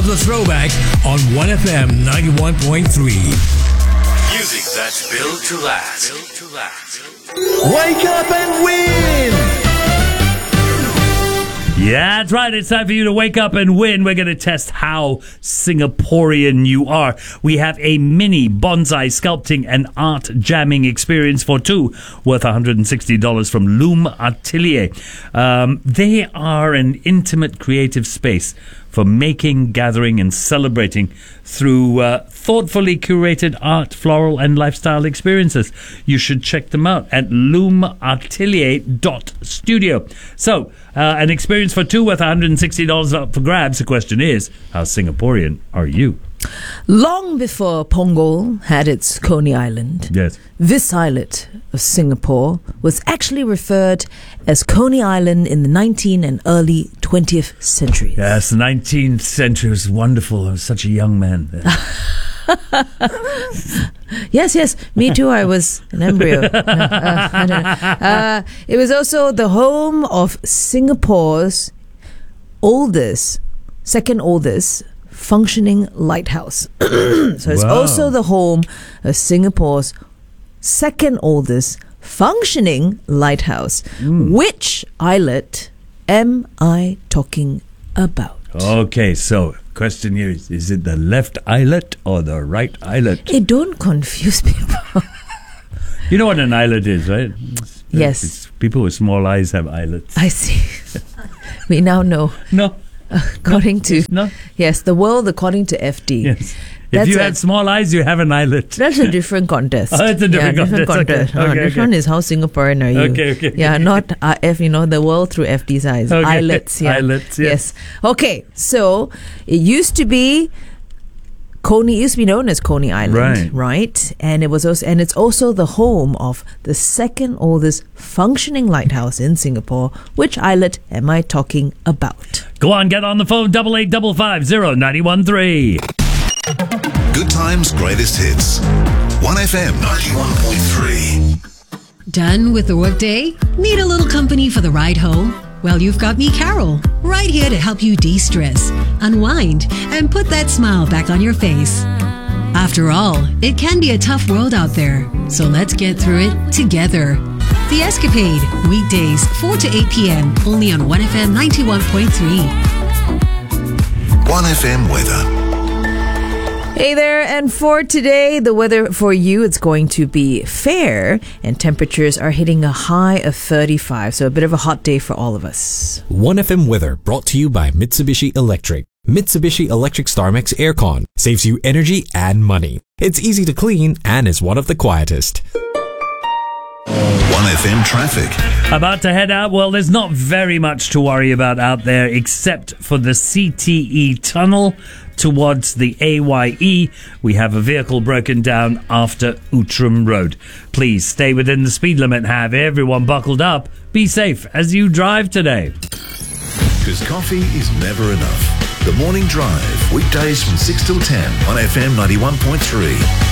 of the Throwback on 1FM 91.3. Music that's built to last. Wake up and win! Yeah, that's right. It's time for you to wake up and win. We're going to test how Singaporean you are. We have a mini bonsai sculpting and art jamming experience for two, worth $160 from Loom Atelier. They are an intimate creative space for making, gathering and celebrating through thoughtfully curated art, floral and lifestyle experiences. You should check them out at loomatelier.studio. So, an experience for two worth $160 up for grabs. The question is, how Singaporean are you? Long before Punggol had its Coney Island, Yes. this islet of Singapore was actually referred as Coney Island in the 19th and early 20th centuries. Yes, the 19th century was wonderful. I was such a young man then. Yes, me too. I was an embryo. It was also the home of Singapore's second oldest functioning lighthouse. So it's also the home of Singapore's second oldest functioning lighthouse. Which islet am I talking about? Okay, so question here is it the left islet or the right islet? Hey, don't confuse people. You know what an islet is, right? Yes. People with small eyes have islets. I see. We now know. No. According to yes, the world according to FD. Yes. If you had small eyes, you have an islet. That's a different contest. Oh, it's a different contest. Okay. This one is how Singaporean are you? Okay. Yeah, not RF, the world through FD's eyes. Okay. Islets, yeah. Islets, yes. Okay, so it used to be known as Coney Island, right? And it's also the home of the second oldest functioning lighthouse in Singapore. Which islet am I talking about? Go on, get on the phone, 885550 Good times, greatest hits. 1FM 91.3. Done with the workday? Need a little company for the ride home? Well, you've got me, Carol, right here to help you de-stress, unwind, and put that smile back on your face. After all, it can be a tough world out there, so let's get through it together. The Escapade, weekdays 4 to 8 p.m. only on 1FM 91.3. 1FM weather. Hey there, and for today, the weather for you, it's going to be fair, and temperatures are hitting a high of 35, so a bit of a hot day for all of us. 1FM weather brought to you by Mitsubishi Electric. Mitsubishi Electric StarMax Aircon saves you energy and money. It's easy to clean and is one of the quietest. 1FM traffic. About to head out. Well, there's not very much to worry about out there except for the CTE tunnel towards the AYE. We have a vehicle broken down after Outram Road. Please stay within the speed limit. Have everyone buckled up. Be safe as you drive today. Because coffee is never enough. The Morning Drive, weekdays from 6 till 10 on FM 91.3.